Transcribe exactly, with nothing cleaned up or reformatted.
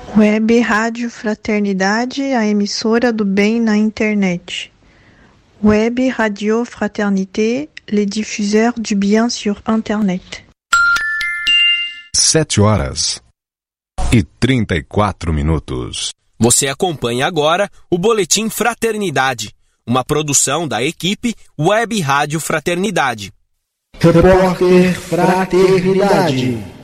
Web Rádio Fraternidade, a emissora do bem na internet. Web Radio Fraternité, les diffuseurs du bien sur internet. Sete horas e trinta e quatro minutos. Você acompanha agora o Boletim Fraternidade, uma produção da equipe Web Rádio Fraternidade. Repórter Fraternidade.